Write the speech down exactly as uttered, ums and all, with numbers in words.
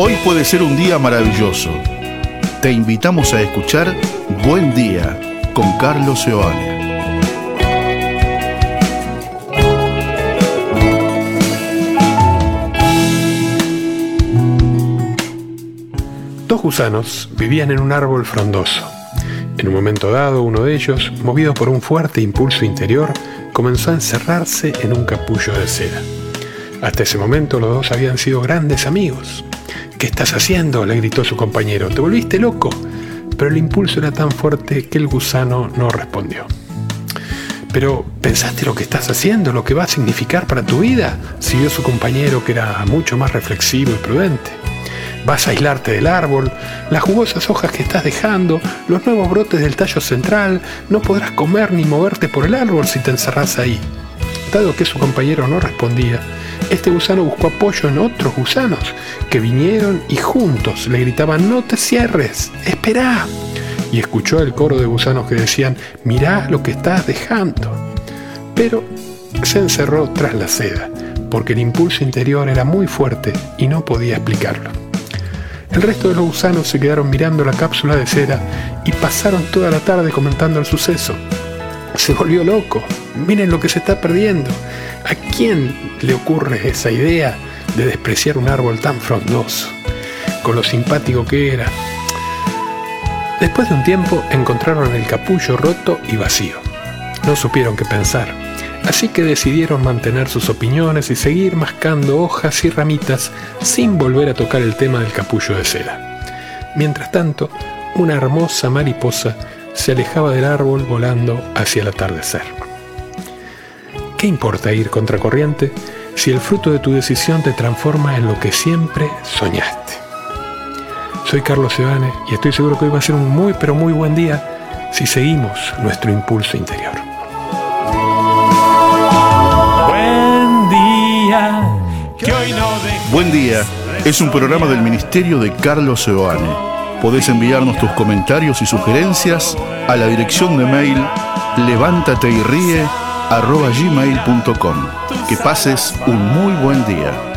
Hoy puede ser un día maravilloso. Te invitamos a escuchar Buen Día con Carlos Seoane. Dos gusanos vivían en un árbol frondoso. En un momento dado, uno de ellos, movido por un fuerte impulso interior, comenzó a encerrarse en un capullo de seda. Hasta ese momento los dos habían sido grandes amigos. ¿Qué estás haciendo?, le gritó su compañero. ¿Te volviste loco? Pero el impulso era tan fuerte que el gusano no respondió. ¿Pero pensaste lo que estás haciendo, lo que va a significar para tu vida?, siguió su compañero, que era mucho más reflexivo y prudente. Vas a aislarte del árbol, las jugosas hojas que estás dejando, los nuevos brotes del tallo central, no podrás comer ni moverte por el árbol si te encerrás ahí. Dado que su compañero no respondía, este gusano buscó apoyo en otros gusanos que vinieron y juntos le gritaban: «No te cierres, esperá». Y escuchó el coro de gusanos que decían: «Mirá lo que estás dejando». Pero se encerró tras la seda, porque el impulso interior era muy fuerte y no podía explicarlo. El resto de los gusanos se quedaron mirando la cápsula de cera y pasaron toda la tarde comentando el suceso. Se volvió loco. Miren lo que se está perdiendo. ¿A quién le ocurre esa idea de despreciar un árbol tan frondoso, con lo simpático que era? Después de un tiempo encontraron el capullo roto y vacío. No supieron qué pensar, así que decidieron mantener sus opiniones y seguir mascando hojas y ramitas sin volver a tocar el tema del capullo de seda. Mientras tanto, una hermosa mariposa se alejaba del árbol volando hacia el atardecer. ¿Qué importa ir contracorriente si el fruto de tu decisión te transforma en lo que siempre soñaste? Soy Carlos Seoane y estoy seguro que hoy va a ser un muy pero muy buen día si seguimos nuestro impulso interior. Buen día, que hoy no dejes. Buen Día es un programa del Ministerio de Carlos Seoane. Podés enviarnos tus comentarios y sugerencias a la dirección de mail levántate y ríe arroba gmail punto com. Que pases un muy buen día.